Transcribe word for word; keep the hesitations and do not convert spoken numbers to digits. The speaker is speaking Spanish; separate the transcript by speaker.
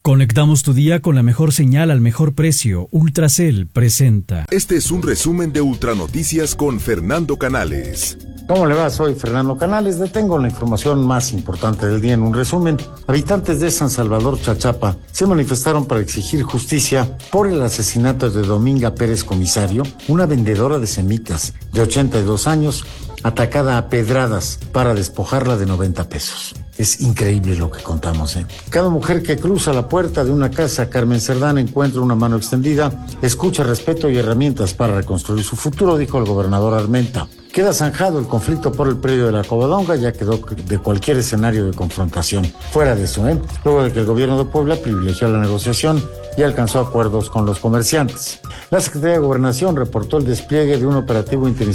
Speaker 1: Conectamos tu día con la mejor señal al mejor precio. Ultracel presenta.
Speaker 2: Este es un resumen de Ultranoticias con Fernando Canales.
Speaker 3: ¿Cómo le va? Soy Fernando Canales. Detengo la información más importante del día en un resumen. Habitantes de San Salvador Chachapa se manifestaron para exigir justicia por el asesinato de Dominga Pérez Comisario, una vendedora de semitas de ochenta y dos años, atacada a pedradas para despojarla de noventa pesos. Es increíble lo que contamos, ¿eh? Cada mujer que cruza la puerta de una casa Carmen Cerdán encuentra una mano extendida, escucha, respeto y herramientas para reconstruir su futuro, dijo el gobernador Armenta. Queda zanjado el conflicto por el predio de la Covadonga, ya quedó de cualquier escenario de confrontación. Fuera de eso, ¿eh? Luego de que el gobierno de Puebla privilegió la negociación y alcanzó acuerdos con los comerciantes. La Secretaría de Gobernación reportó el despliegue de un operativo interinstitucional